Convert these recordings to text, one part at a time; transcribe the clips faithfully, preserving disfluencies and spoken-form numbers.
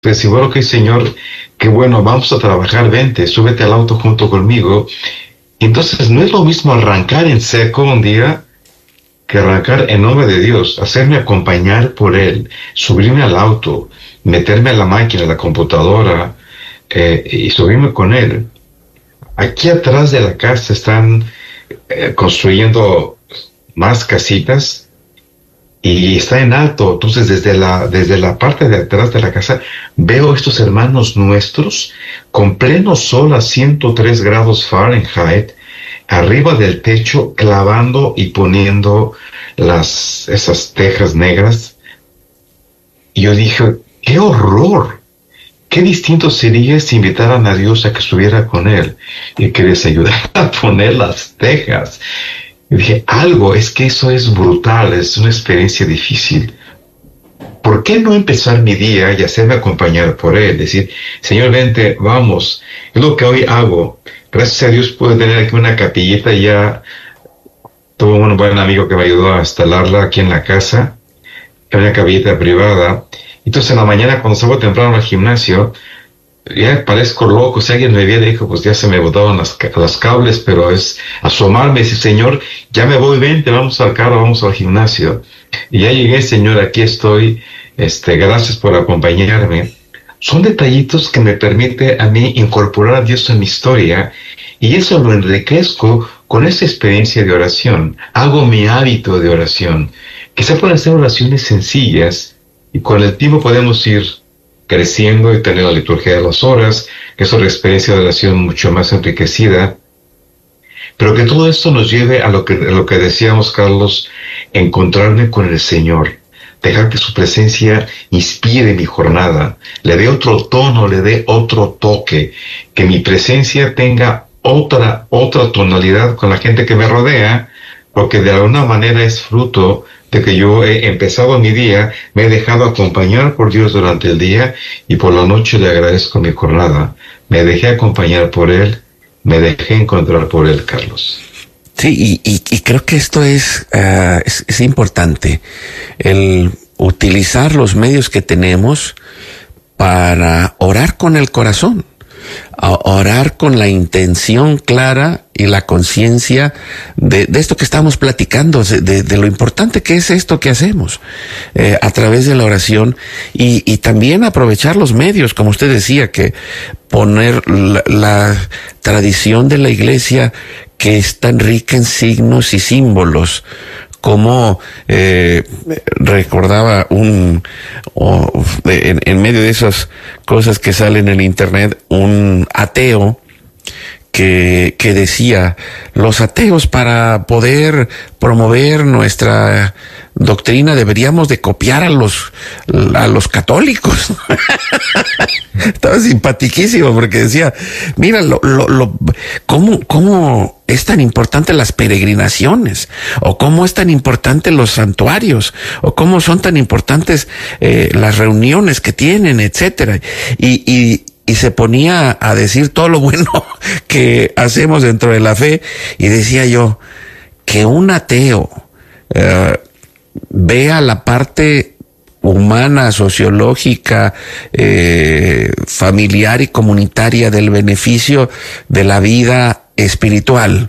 Pues igual que Señor, qué bueno, vamos a trabajar, vente, súbete al auto junto conmigo. Entonces no es lo mismo arrancar en seco un día que arrancar en nombre de Dios, hacerme acompañar por Él, subirme al auto, meterme a la máquina, a la computadora, eh, y subirme con Él. Aquí atrás de la casa están eh, construyendo más casitas y está en alto. Entonces desde la, desde la parte de atrás de la casa veo estos hermanos nuestros con pleno sol a ciento tres grados Fahrenheit arriba del techo clavando y poniendo las, esas tejas negras. Y yo dije, qué horror, qué distinto sería si invitaran a Dios a que estuviera con él y que les ayudara a poner las tejas. Y dije, algo, es que eso es brutal, es una experiencia difícil. ¿Por qué no empezar mi día y hacerme acompañar por él? Decir, Señor, vente, vamos. Es lo que hoy hago. Gracias a Dios pude tener aquí una capillita y ya tuve un buen amigo que me ayudó a instalarla aquí en la casa. Era una capillita privada. Entonces en la mañana cuando salgo temprano al gimnasio, ya parezco loco. Si alguien me viera, dijo, pues ya se me botaron las, las cables, pero es asomarme y decir, Señor, ya me voy, vente, vamos al carro, vamos al gimnasio. Y ya llegué, Señor, aquí estoy, este, gracias por acompañarme. Son detallitos que me permite a mí incorporar a Dios en mi historia y eso lo enriquezco con esa experiencia de oración. Hago mi hábito de oración. Quizá pueden ser oraciones sencillas y con el tiempo podemos ir creciendo y tener la liturgia de las horas, que es una experiencia de oración mucho más enriquecida. Pero que todo esto nos lleve a lo que, a lo que decíamos, Carlos, encontrarme con el Señor. Dejar que su presencia inspire mi jornada, le dé otro tono, le dé otro toque, que mi presencia tenga otra, otra tonalidad con la gente que me rodea, porque de alguna manera es fruto de que yo he empezado mi día, me he dejado acompañar por Dios durante el día y por la noche le agradezco mi jornada. Me dejé acompañar por Él, me dejé encontrar por Él, Carlos. Sí, y, y, y creo que esto es, uh, es, es importante, el utilizar los medios que tenemos para orar con el corazón, a orar con la intención clara y la conciencia de, de esto que estamos platicando, de, de lo importante que es esto que hacemos eh, a través de la oración y, y también aprovechar los medios, como usted decía, que poner la, la tradición de la iglesia que es tan rica en signos y símbolos, como eh, recordaba un oh, en, en medio de esas cosas que salen en el internet, un ateo que, que decía, los ateos para poder promover nuestra doctrina deberíamos de copiar a los a los católicos. Estaba simpatiquísimo porque decía, mira, lo, lo, lo, cómo, cómo es tan importante las peregrinaciones, o cómo es tan importante los santuarios, o cómo son tan importantes eh, las reuniones que tienen, etcétera. Y, y, y se ponía a decir todo lo bueno que hacemos dentro de la fe, y decía yo, que un ateo eh, vea la parte humana, sociológica, eh, familiar y comunitaria del beneficio de la vida espiritual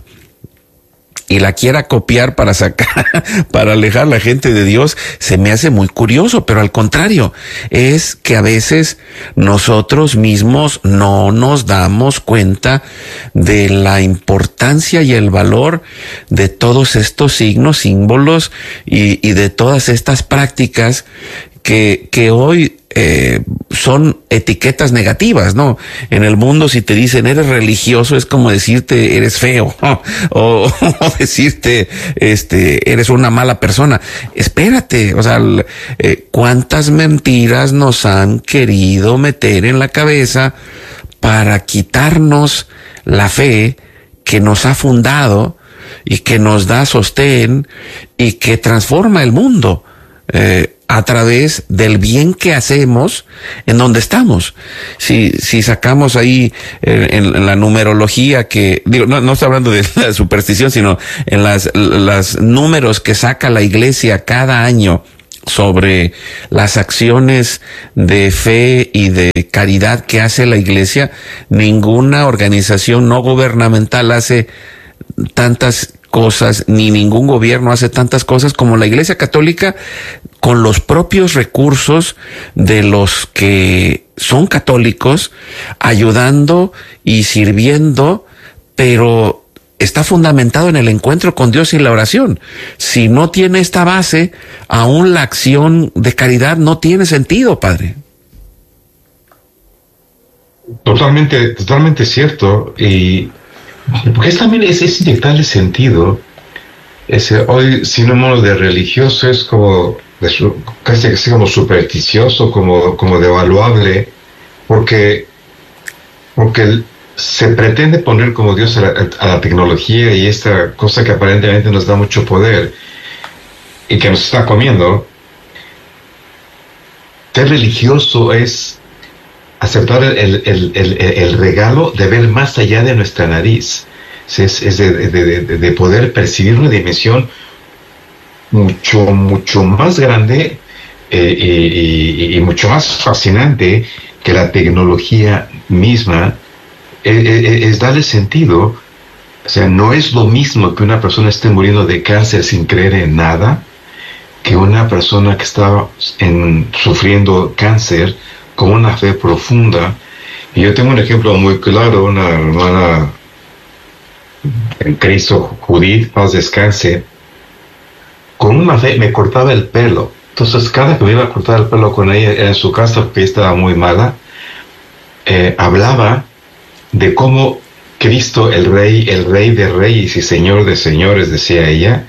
y la quiera copiar para sacar, para alejar a la gente de Dios, se me hace muy curioso, pero al contrario, es que a veces nosotros mismos no nos damos cuenta de la importancia y el valor de todos estos signos, símbolos y, y de todas estas prácticas que, que hoy eh, son etiquetas negativas, ¿no? En el mundo, si te dicen eres religioso, es como decirte eres feo, o, o, o decirte este eres una mala persona. Espérate, o sea, eh, cuántas mentiras nos han querido meter en la cabeza para quitarnos la fe que nos ha fundado y que nos da sostén y que transforma el mundo. Eh, a través del bien que hacemos en donde estamos. Si, si sacamos ahí eh, en, en la numerología que, digo, no, no estoy hablando de la superstición, sino en las, las números que saca la iglesia cada año sobre las acciones de fe y de caridad que hace la Iglesia, ninguna organización no gubernamental hace tantas cosas, ni ningún gobierno hace tantas cosas como la Iglesia Católica, con los propios recursos de los que son católicos, ayudando y sirviendo, pero está fundamentado en el encuentro con Dios y la oración. Si no tiene esta base, aún la acción de caridad no tiene sentido, Padre. Totalmente, totalmente cierto. Y porque es también es, es inyectarle sentido. Ese, hoy sinónimo de religioso es como de su, casi, casi como supersticioso, como, como devaluable, porque, porque se pretende poner como Dios a la, a la tecnología y esta cosa que aparentemente nos da mucho poder y que nos está comiendo. Ser religioso es aceptar el, el, el, el regalo de ver más allá de nuestra nariz. Es, es de, de, de, de poder percibir una dimensión mucho, mucho más grande eh, y, y, y mucho más fascinante que la tecnología misma. Eh, es darle sentido. O sea, no es lo mismo que una persona esté muriendo de cáncer sin creer en nada, que una persona que está en, sufriendo cáncer con una fe profunda. Y yo tengo un ejemplo muy claro, una hermana en Cristo, Judith, paz descanse, con una fe me cortaba el pelo. Entonces cada que me iba a cortar el pelo con ella era en su casa, porque ella estaba muy mala, eh, hablaba de cómo Cristo, el Rey, el Rey de Reyes y Señor de Señores, decía ella,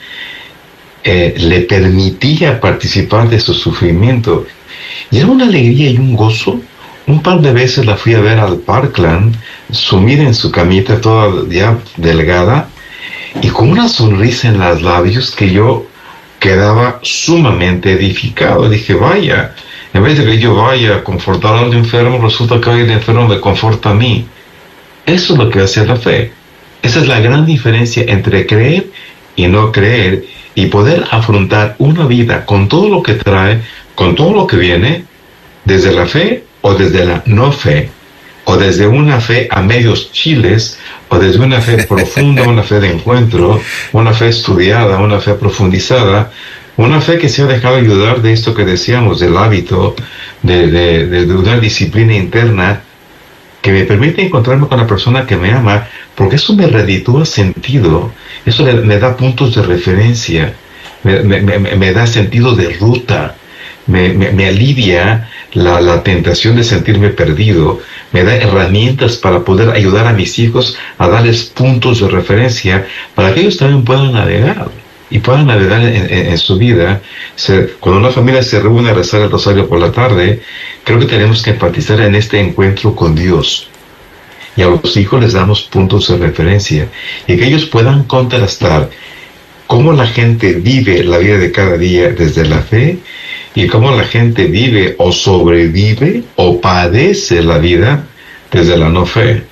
eh, le permitía participar de su sufrimiento. Y era una alegría y un gozo. Un par de veces la fui a ver al Parkland, sumida en su camita, toda ya delgada, y con una sonrisa en los labios que yo quedaba sumamente edificado. Dije, vaya, en vez de que yo vaya a confortar al enfermo, resulta que hoy el enfermo me conforta a mí. Eso es lo que hace la fe. Esa es la gran diferencia entre creer y no creer, y poder afrontar una vida con todo lo que trae, con todo lo que viene, desde la fe o desde la no fe, o desde una fe a medios chiles, o desde una fe profunda, una fe de encuentro, una fe estudiada, una fe profundizada, una fe que se ha dejado ayudar de esto que decíamos, del hábito, de, de, de, de una disciplina interna que me permite encontrarme con la persona que me ama, porque eso me reditúa sentido, eso le, me da puntos de referencia, me, me, me, me da sentido de ruta, me, me, me alivia la, la tentación de sentirme perdido, me da herramientas para poder ayudar a mis hijos a darles puntos de referencia para que ellos también puedan navegar y puedan navegar en, en, en su vida. Se, cuando una familia se reúne a rezar el rosario por la tarde, creo que tenemos que enfatizar en este encuentro con Dios. Y a los hijos les damos puntos de referencia y que ellos puedan contrastar cómo la gente vive la vida de cada día desde la fe y cómo la gente vive o sobrevive o padece la vida desde la no fe.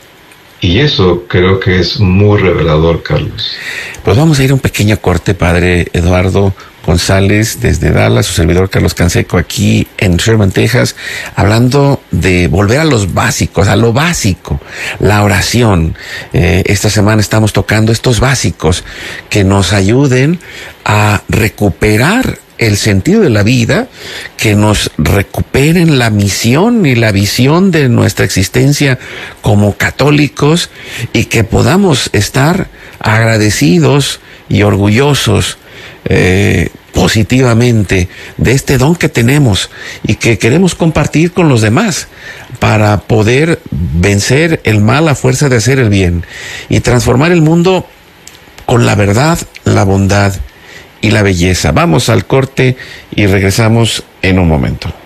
Y eso creo que es muy revelador, Carlos. Pues vamos a ir a un pequeño corte, Padre Eduardo González, desde Dallas, su servidor Carlos Canseco, aquí en Sherman, Texas, hablando de volver a los básicos, a lo básico, la oración. Eh, esta semana estamos tocando estos básicos que nos ayuden a recuperar el sentido de la vida, que nos recuperen la misión y la visión de nuestra existencia como católicos y que podamos estar agradecidos y orgullosos eh, positivamente de este don que tenemos y que queremos compartir con los demás para poder vencer el mal a fuerza de hacer el bien y transformar el mundo con la verdad, la bondad y la belleza. Vamos al corte y regresamos en un momento.